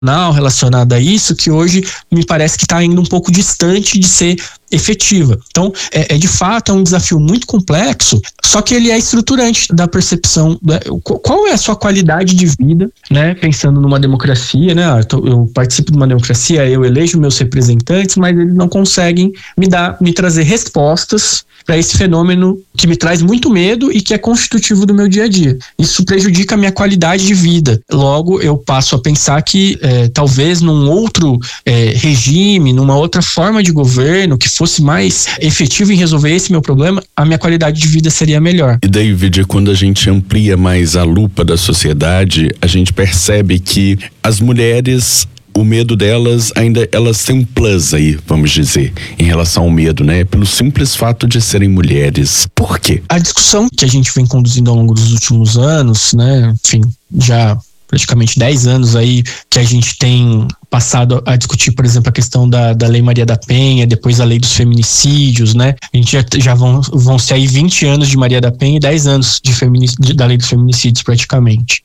relacionada a isso, que hoje me parece que está ainda um pouco distante de ser efetiva. Então, de fato, é um desafio muito complexo, só que ele é estruturante da percepção, qual é a sua qualidade de vida, né? Pensando numa democracia, né? Eu participo de uma democracia, eu elejo meus representantes, mas eles não conseguem me trazer respostas para esse fenômeno que me traz muito medo e que é constitutivo do meu dia a dia. Isso prejudica a minha qualidade de vida. Logo, eu passo a pensar que talvez num outro regime, numa outra forma de governo que fosse mais efetivo em resolver esse meu problema, a minha qualidade de vida seria melhor. E David, quando a gente amplia mais a lupa da sociedade, a gente percebe que as mulheres, o medo delas, elas têm um plus aí, vamos dizer, em relação ao medo, né? Pelo simples fato de serem mulheres. Por quê? A discussão que a gente vem conduzindo ao longo dos últimos anos, né? Enfim, já praticamente 10 anos aí que a gente tem passado a discutir, por exemplo, a questão da Lei Maria da Penha, depois a Lei dos Feminicídios, né? A gente já vão ser aí 20 anos de Maria da Penha e 10 anos da Lei dos Feminicídios, praticamente.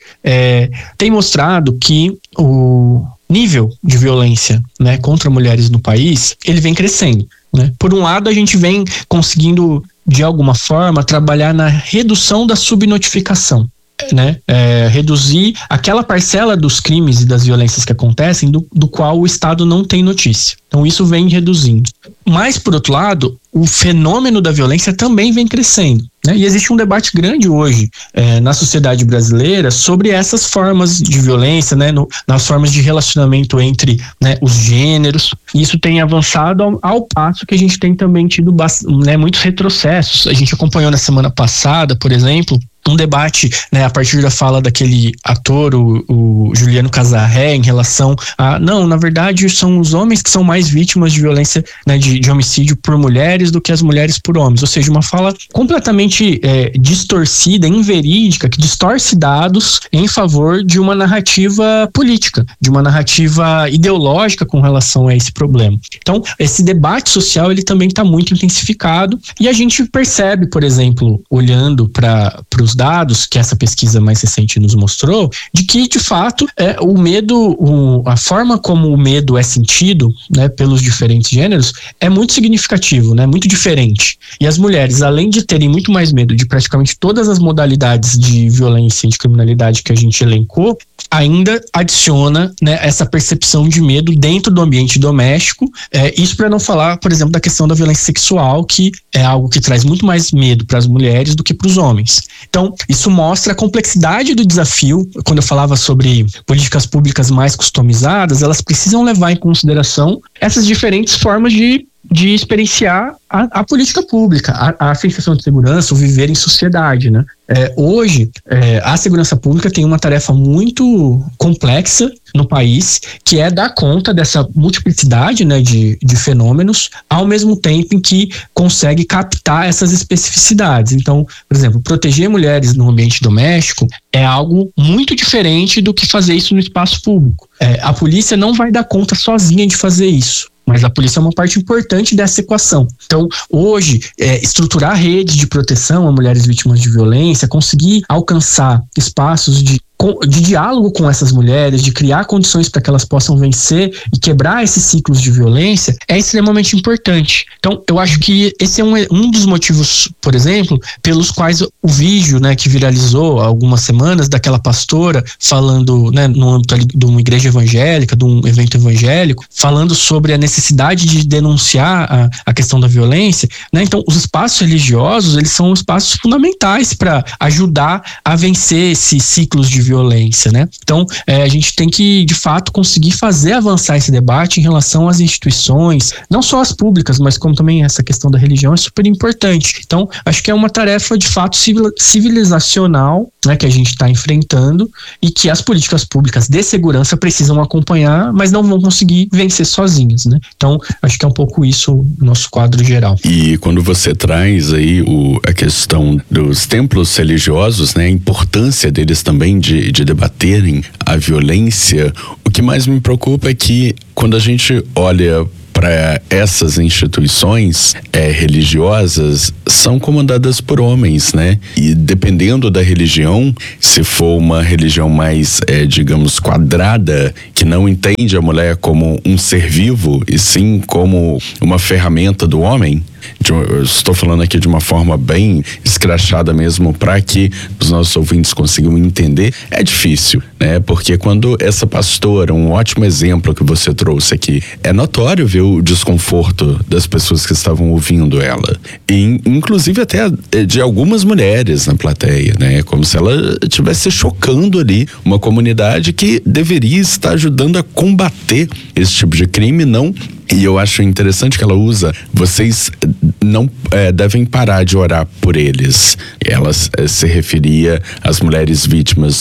Tem mostrado que o nível de violência, né, contra mulheres no país, ele vem crescendo, né? Por um lado, a gente vem conseguindo, de alguma forma, trabalhar na redução da subnotificação, né? Reduzir aquela parcela dos crimes e das violências que acontecem do qual o Estado não tem notícia. Então isso vem reduzindo. Mas, por outro lado, o fenômeno da violência também vem crescendo, né? E existe um debate grande hoje na sociedade brasileira sobre essas formas de violência, né? Nas formas de relacionamento entre, né, os gêneros. Isso tem avançado ao passo que a gente tem também tido muitos retrocessos. A gente acompanhou na semana passada, por exemplo, um debate, né, a partir da fala daquele ator, o Juliano Casarré, em relação a, não, na verdade são os homens que são mais vítimas de violência, né, de homicídio por mulheres do que as mulheres por homens. Ou seja, uma fala completamente distorcida, inverídica, que distorce dados em favor de uma narrativa política, de uma narrativa ideológica com relação a esse problema. Então, esse debate social, ele também está muito intensificado e a gente percebe, por exemplo, olhando para os dados que essa pesquisa mais recente nos mostrou, de que, de fato, o medo, a forma como o medo é sentido, né, pelos diferentes gêneros, é muito significativo, né, muito diferente. E as mulheres, além de terem muito mais medo de praticamente todas as modalidades de violência e de criminalidade que a gente elencou, ainda adiciona, né, essa percepção de medo dentro do ambiente doméstico. Isso para não falar, por exemplo, da questão da violência sexual, que é algo que traz muito mais medo para as mulheres do que para os homens. Então, isso mostra a complexidade do desafio. Quando eu falava sobre políticas públicas mais customizadas, elas precisam levar em consideração essas diferentes formas de experienciar a política pública, a sensação de segurança, o viver em sociedade, né? Hoje, a segurança pública tem uma tarefa muito complexa no país, que é dar conta dessa multiplicidade, né, de fenômenos, ao mesmo tempo em que consegue captar essas especificidades. Então, por exemplo, proteger mulheres no ambiente doméstico é algo muito diferente do que fazer isso no espaço público. A polícia não vai dar conta sozinha de fazer isso, mas a polícia é uma parte importante dessa equação. Então, hoje, estruturar redes de proteção a mulheres vítimas de violência, conseguir alcançar espaços de diálogo com essas mulheres, de criar condições para que elas possam vencer e quebrar esses ciclos de violência, é extremamente importante. Então, eu acho que esse é um dos motivos, por exemplo, pelos quais o vídeo, né, que viralizou há algumas semanas, daquela pastora falando, né, no âmbito ali de uma igreja evangélica, de um evento evangélico, falando sobre a necessidade de denunciar a questão da violência, né? Então, os espaços religiosos, eles são espaços fundamentais para ajudar a vencer esses ciclos de violência, né? Então, a gente tem que, de fato, conseguir fazer avançar esse debate em relação às instituições, não só as públicas, mas como também essa questão da religião é super importante. Então, acho que é uma tarefa, de fato, civilizacional, né, que a gente está enfrentando e que as políticas públicas de segurança precisam acompanhar, mas não vão conseguir vencer sozinhas, né? Então, acho que é um pouco isso o nosso quadro geral. E quando você traz aí a questão dos templos religiosos, né, a importância deles também de debaterem a violência, o que mais me preocupa é que quando a gente olha para essas instituições religiosas são comandadas por homens, né? E dependendo da religião, se for uma religião mais, digamos, quadrada, que não entende a mulher como um ser vivo e sim como uma ferramenta do homem, eu estou falando aqui de uma forma bem escrachada mesmo para que os nossos ouvintes consigam entender, é difícil, né? Porque quando essa pastora, um ótimo exemplo que você trouxe aqui, é notório ver o desconforto das pessoas que estavam ouvindo ela, e inclusive até de algumas mulheres na plateia, né? Como se ela estivesse chocando ali uma comunidade que deveria estar ajudando a combater esse tipo de crime, não. E eu acho interessante que ela usa, vocês não devem parar de orar por eles. Ela se referia às mulheres vítimas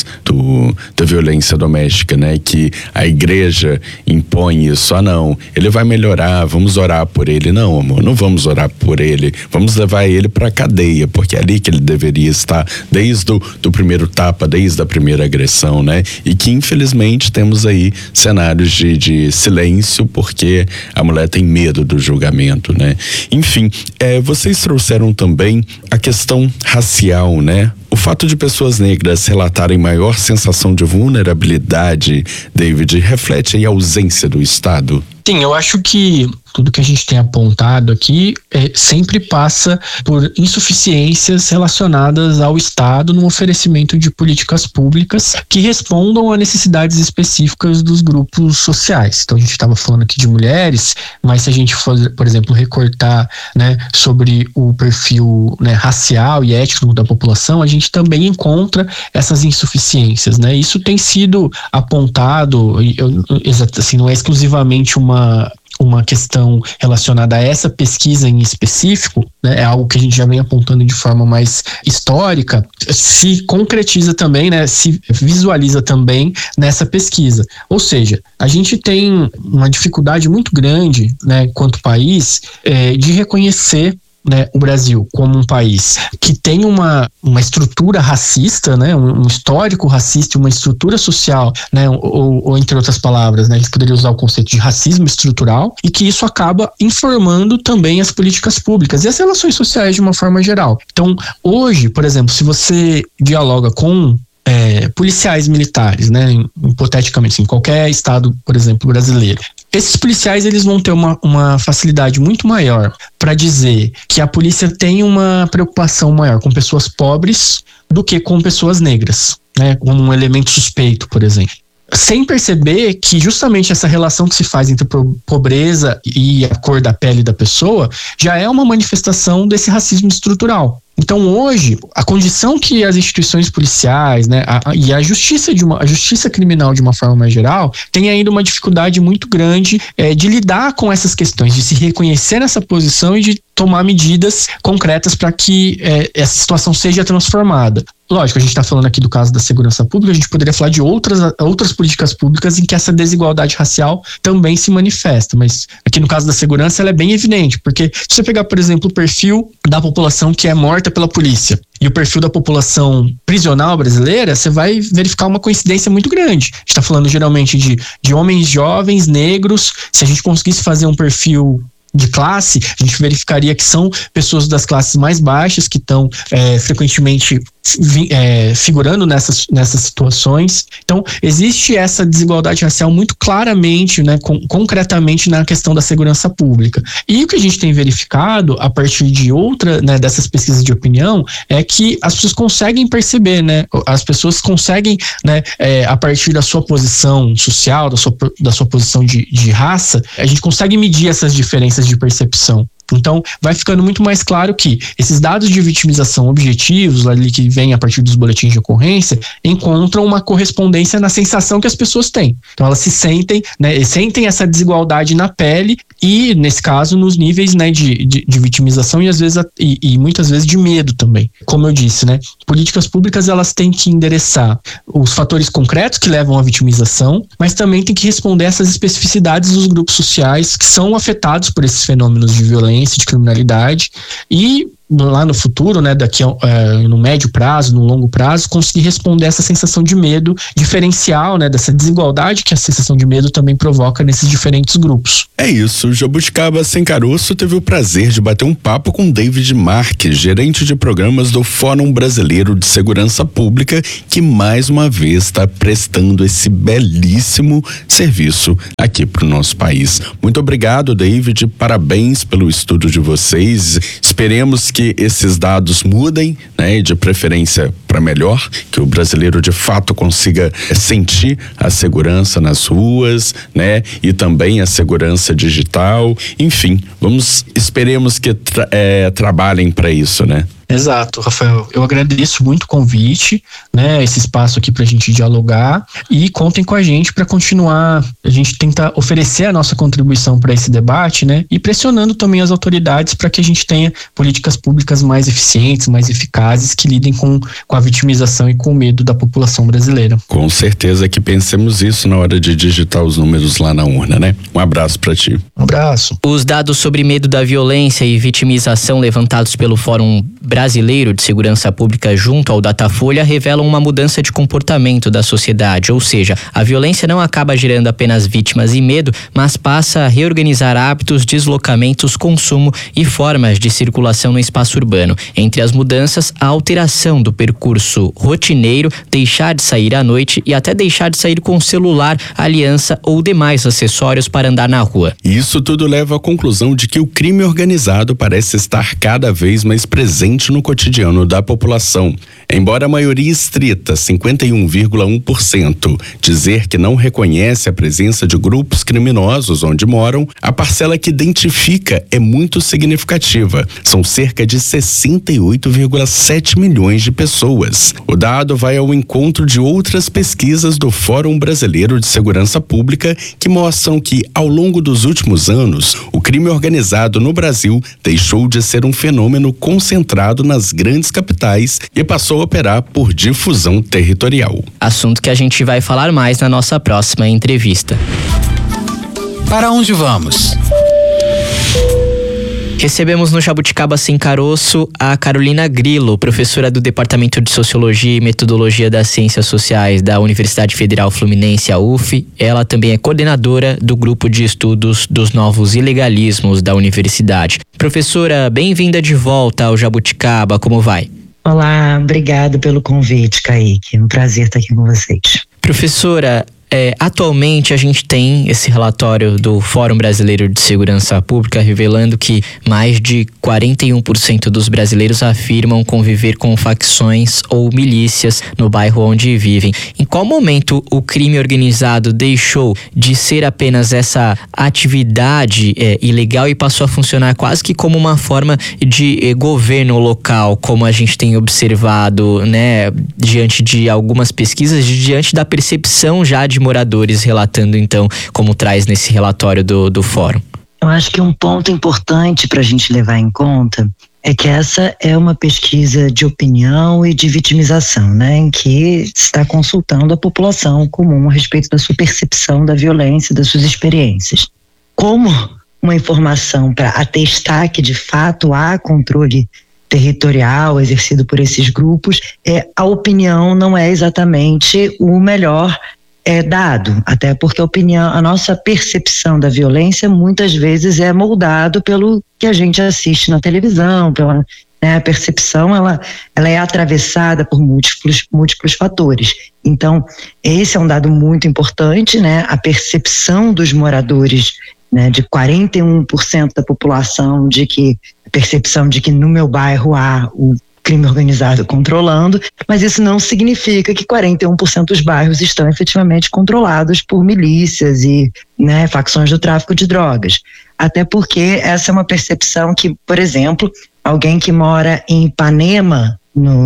da violência doméstica, né? Que a igreja impõe isso. Não, ele vai melhorar, vamos orar por ele. Não, amor, não vamos orar por ele. Vamos levar ele para a cadeia, porque é ali que ele deveria estar desde do primeiro tapa, desde a primeira agressão, né? E que infelizmente temos aí cenários de silêncio, porque a mulher tem medo do julgamento, né? Enfim, vocês trouxeram também a questão racial, né? O fato de pessoas negras relatarem maior sensação de vulnerabilidade, David, reflete aí a ausência do Estado? Sim, eu acho que tudo que a gente tem apontado aqui sempre passa por insuficiências relacionadas ao Estado no oferecimento de políticas públicas que respondam a necessidades específicas dos grupos sociais. Então a gente estava falando aqui de mulheres, mas se a gente for, por exemplo, recortar, né, sobre o perfil, né, racial e étnico da população, a gente também encontra essas insuficiências, né? Isso tem sido apontado, assim, não é exclusivamente uma questão relacionada a essa pesquisa em específico, né, é algo que a gente já vem apontando de forma mais histórica, se concretiza também, né, se visualiza também nessa pesquisa. Ou seja, a gente tem uma dificuldade muito grande, né, quanto país, de reconhecer, né, o Brasil como um país que tem uma estrutura racista, né, um histórico racista, uma estrutura social, né, ou entre outras palavras, né, a gente poderia usar o conceito de racismo estrutural, e que isso acaba informando também as políticas públicas e as relações sociais de uma forma geral. Então, hoje, por exemplo, se você dialoga com policiais militares, né, hipoteticamente, em qualquer estado, por exemplo, brasileiro, esses policiais eles vão ter uma facilidade muito maior para dizer que a polícia tem uma preocupação maior com pessoas pobres do que com pessoas negras, né, como um elemento suspeito, por exemplo. Sem perceber que justamente essa relação que se faz entre pobreza e a cor da pele da pessoa já é uma manifestação desse racismo estrutural. Então hoje, a condição que as instituições policiais, né, e a justiça criminal de uma forma mais geral, tem ainda uma dificuldade muito grande de lidar com essas questões, de se reconhecer nessa posição e de tomar medidas concretas para que essa situação seja transformada. Lógico, a gente está falando aqui do caso da segurança pública, a gente poderia falar de outras políticas públicas em que essa desigualdade racial também se manifesta, mas aqui no caso da segurança ela é bem evidente, porque se você pegar, por exemplo, o perfil da população que é morta pela polícia e o perfil da população prisional brasileira, você vai verificar uma coincidência muito grande. A gente está falando geralmente de homens jovens, negros. Se a gente conseguisse fazer um perfil de classe, a gente verificaria que são pessoas das classes mais baixas que estão frequentemente figurando nessas situações. Então, existe essa desigualdade racial muito claramente, né, concretamente na questão da segurança pública. E o que a gente tem verificado a partir de né, dessas pesquisas de opinião é que as pessoas conseguem perceber, né, as pessoas conseguem, né, a partir da sua posição social, da sua posição de raça, a gente consegue medir essas diferenças de percepção. Então, vai ficando muito mais claro que esses dados de vitimização objetivos, ali que vêm a partir dos boletins de ocorrência, encontram uma correspondência na sensação que as pessoas têm. Então, elas se sentem, né, sentem essa desigualdade na pele e, nesse caso, nos níveis, né, de vitimização e, às vezes, e muitas vezes de medo também. Como eu disse, né, políticas públicas elas têm que endereçar os fatores concretos que levam à vitimização, mas também tem que responder a essas especificidades dos grupos sociais que são afetados por esses fenômenos de violência, de criminalidade, e lá no futuro, né, daqui no médio prazo, no longo prazo, conseguir responder essa sensação de medo diferencial, né, dessa desigualdade que a sensação de medo também provoca nesses diferentes grupos. É isso, o Jabuticaba Sem Caroço teve o prazer de bater um papo com David Marques, gerente de programas do Fórum Brasileiro de Segurança Pública, que mais uma vez está prestando esse belíssimo serviço aqui para o nosso país. Muito obrigado, David, parabéns pelo estudo de vocês, esperemos que esses dados mudem, né, de preferência para melhor, que o brasileiro de fato consiga sentir a segurança nas ruas, né, e também a segurança digital. Enfim, esperemos que trabalhem para isso, né? Exato, Rafael. Eu agradeço muito o convite, né? Esse espaço aqui pra gente dialogar, e contem com a gente para continuar. A gente tenta oferecer a nossa contribuição para esse debate, né? E pressionando também as autoridades para que a gente tenha políticas públicas mais eficientes, mais eficazes, que lidem com a vitimização e com o medo da população brasileira. Com certeza que pensemos isso na hora de digitar os números lá na urna, né? Um abraço para ti. Um abraço. Os dados sobre medo da violência e vitimização levantados pelo Fórum Brasileiro de Segurança Pública junto ao Datafolha revelam uma mudança de comportamento da sociedade, ou seja, a violência não acaba gerando apenas vítimas e medo, mas passa a reorganizar hábitos, deslocamentos, consumo e formas de circulação no espaço urbano. Entre as mudanças, a alteração do percurso rotineiro, deixar de sair à noite e até deixar de sair com celular, aliança ou demais acessórios para andar na rua. Isso tudo leva à conclusão de que o crime organizado parece estar cada vez mais presente no cotidiano da população. Embora a maioria estrita, 51,1%, dizer que não reconhece a presença de grupos criminosos onde moram, a parcela que identifica é muito significativa. São cerca de 68,7 milhões de pessoas. O dado vai ao encontro de outras pesquisas do Fórum Brasileiro de Segurança Pública que mostram que, ao longo dos últimos anos, o crime organizado no Brasil deixou de ser um fenômeno concentrado nas grandes capitais e passou a operar por difusão territorial. Assunto que a gente vai falar mais na nossa próxima entrevista. Para onde vamos? Recebemos no Jabuticaba Sem Caroço a Carolina Grillo, professora do Departamento de Sociologia e Metodologia das Ciências Sociais da Universidade Federal Fluminense, a UF. Ela também é coordenadora do Grupo de Estudos dos Novos Ilegalismos da Universidade. Professora, bem-vinda de volta ao Jabuticaba, como vai? Olá, obrigado pelo convite, Kaique. Um prazer estar aqui com vocês. Professora, atualmente a gente tem esse relatório do Fórum Brasileiro de Segurança Pública revelando que mais de 41% dos brasileiros afirmam conviver com facções ou milícias no bairro onde vivem. Em qual momento o crime organizado deixou de ser apenas essa atividade ilegal e passou a funcionar quase que como uma forma de governo local, como a gente tem observado, né, diante de algumas pesquisas, diante da percepção já de moradores relatando, então, como traz nesse relatório do Fórum? Eu acho que um ponto importante para a gente levar em conta é que essa é uma pesquisa de opinião e de vitimização, né, em que está consultando a população comum a respeito da sua percepção da violência, das suas experiências. Como uma informação para atestar que de fato há controle territorial exercido por esses grupos, a opinião não é exatamente o melhor dado, até porque a nossa percepção da violência muitas vezes é moldado pelo que a gente assiste na televisão, a percepção ela é atravessada por múltiplos fatores. Então, esse é um dado muito importante, né? A percepção dos moradores, né, de 41% da população, a percepção de que no meu bairro há o crime organizado controlando, mas isso não significa que 41% dos bairros estão efetivamente controlados por milícias e, né, facções do tráfico de drogas. Até porque essa é uma percepção que, por exemplo, alguém que mora em Ipanema,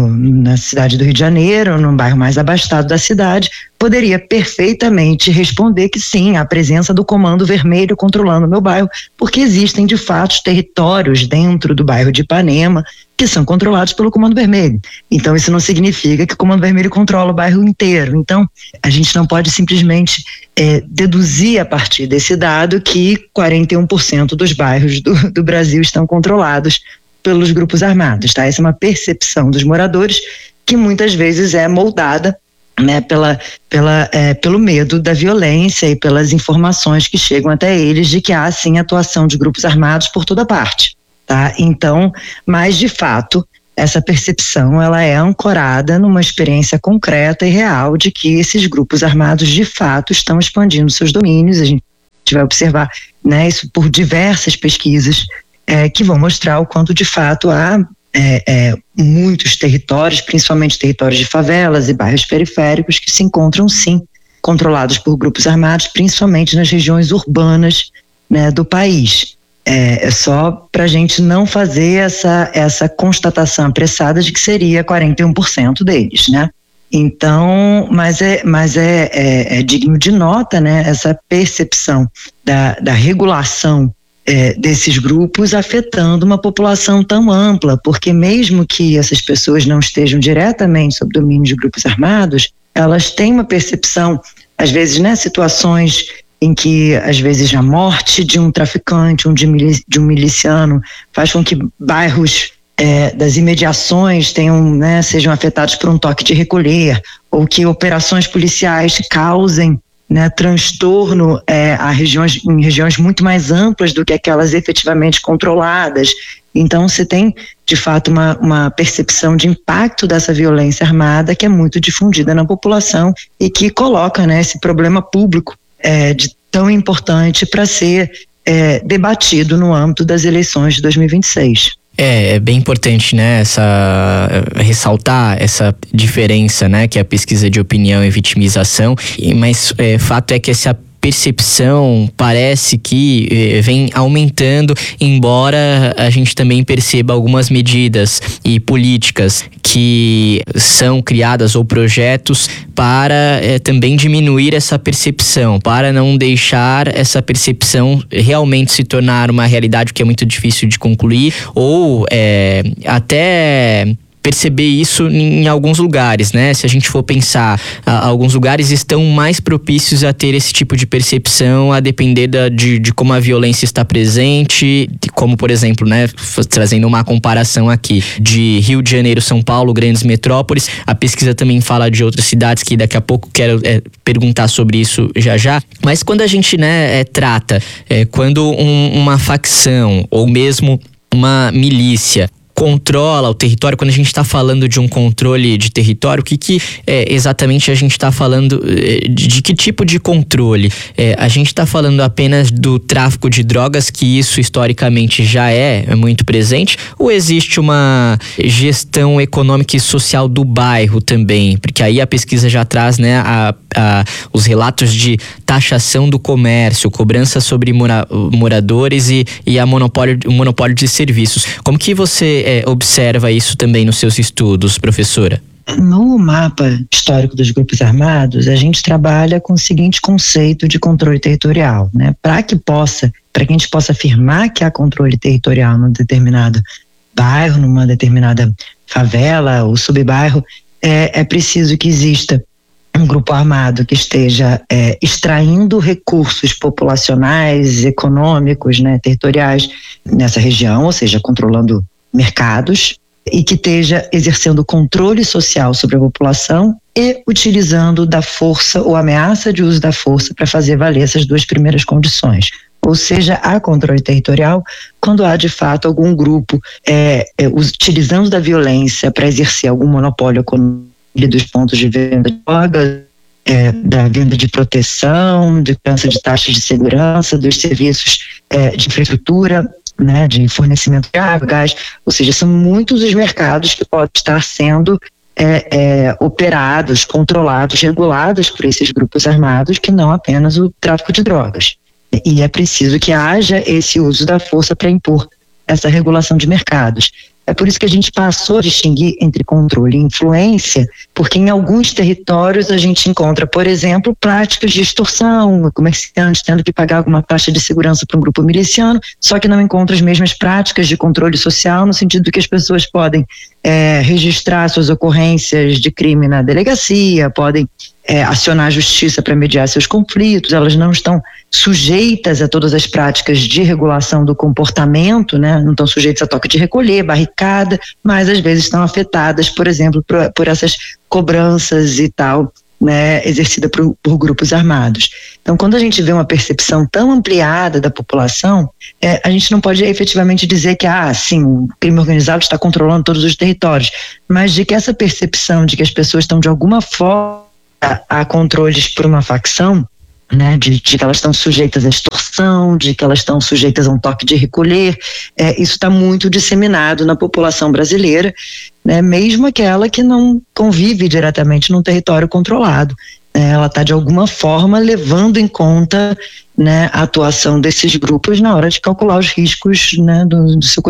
na cidade do Rio de Janeiro, num bairro mais abastado da cidade, poderia perfeitamente responder que sim, a presença do Comando Vermelho controlando o meu bairro, porque existem de fato territórios dentro do bairro de Ipanema que são controlados pelo Comando Vermelho. Então isso não significa que o Comando Vermelho controla o bairro inteiro. Então a gente não pode simplesmente deduzir a partir desse dado que 41% dos bairros do Brasil estão controlados pelos grupos armados, tá? Essa é uma percepção dos moradores que muitas vezes é moldada, né, pelo medo da violência e pelas informações que chegam até eles de que há sim atuação de grupos armados por toda parte, tá? Então, mas de fato, essa percepção ela é ancorada numa experiência concreta e real de que esses grupos armados de fato estão expandindo seus domínios. A gente vai observar, né, isso por diversas pesquisas que vão mostrar o quanto de fato há muitos territórios, principalmente territórios de favelas e bairros periféricos, que se encontram sim controlados por grupos armados, principalmente nas regiões urbanas, né, do país. É só para a gente não fazer essa constatação apressada de que seria 41% deles, né? Então, mas é digno de nota, né, essa percepção da regulação desses grupos afetando uma população tão ampla, porque mesmo que essas pessoas não estejam diretamente sob domínio de grupos armados, elas têm uma percepção, às vezes, né, situações em que, às vezes, a morte de um traficante, de um miliciano, faz com que bairros das imediações sejam afetados por um toque de recolher, ou que operações policiais causem, né, transtorno em regiões muito mais amplas do que aquelas efetivamente controladas. Então, você tem, de fato, uma percepção de impacto dessa violência armada que é muito difundida na população e que coloca, né, esse problema público de tão importante para ser debatido no âmbito das eleições de 2026. É bem importante, né, ressaltar essa diferença, né, que é a pesquisa de opinião e vitimização, mas fato é que essa percepção parece que vem aumentando, embora a gente também perceba algumas medidas e políticas que são criadas ou projetos para também diminuir essa percepção, para não deixar essa percepção realmente se tornar uma realidade que é muito difícil de concluir, ou até perceber isso em alguns lugares, né? Se a gente for pensar, alguns lugares estão mais propícios a ter esse tipo de percepção, a depender de como a violência está presente, como, por exemplo, né, trazendo uma comparação aqui de Rio de Janeiro, São Paulo, grandes metrópoles. A pesquisa também fala de outras cidades que daqui a pouco quero perguntar sobre isso já. Mas quando a gente, né, trata, quando uma facção ou mesmo uma milícia controla o território, quando a gente está falando de um controle de território, o que exatamente a gente está falando, de que tipo de controle? A gente está falando apenas do tráfico de drogas, que isso historicamente já é muito presente, ou existe uma gestão econômica e social do bairro também? Porque aí a pesquisa já traz, né, os relatos de taxação do comércio, cobrança sobre moradores e o monopólio de serviços. Como que você observa isso também nos seus estudos, professora? No mapa histórico dos grupos armados, a gente trabalha com o seguinte conceito de controle territorial, né? Para que a gente possa afirmar que há controle territorial num determinado bairro, numa determinada favela ou subbairro, é preciso que exista um grupo armado que esteja extraindo recursos populacionais, econômicos, né, territoriais nessa região, ou seja, controlando mercados, e que esteja exercendo controle social sobre a população e utilizando da força ou ameaça de uso da força para fazer valer essas duas primeiras condições. Ou seja, há controle territorial quando há de fato algum grupo utilizando da violência para exercer algum monopólio econômico dos pontos de venda de drogas, da venda de proteção, de cobrança de taxas de segurança, dos serviços de infraestrutura, né, de fornecimento de água, gás, ou seja, são muitos os mercados que podem estar sendo operados, controlados, regulados por esses grupos armados, que não apenas o tráfico de drogas. E é preciso que haja esse uso da força para impor essa regulação de mercados. É por isso que a gente passou a distinguir entre controle e influência, porque em alguns territórios a gente encontra, por exemplo, práticas de extorsão, comerciantes tendo que pagar alguma taxa de segurança para um grupo miliciano, só que não encontra as mesmas práticas de controle social, no sentido que as pessoas podem registrar suas ocorrências de crime na delegacia, podem acionar a justiça para mediar seus conflitos, elas não estão sujeitas a todas as práticas de regulação do comportamento, né? Não estão sujeitas a toque de recolher, barricada, mas às vezes estão afetadas, por exemplo, por essas cobranças e tal, né, exercida por grupos armados. Então, quando a gente vê uma percepção tão ampliada da população, a gente não pode efetivamente dizer que, sim, o crime organizado está controlando todos os territórios, mas de que essa percepção de que as pessoas estão de alguma forma a controles por uma facção, né, de que elas estão sujeitas à extorsão, de que elas estão sujeitas a um toque de recolher, isso está muito disseminado na população brasileira, né, mesmo aquela que não convive diretamente num território controlado. Ela está de alguma forma levando em conta, né, a atuação desses grupos na hora de calcular os riscos, né, do seu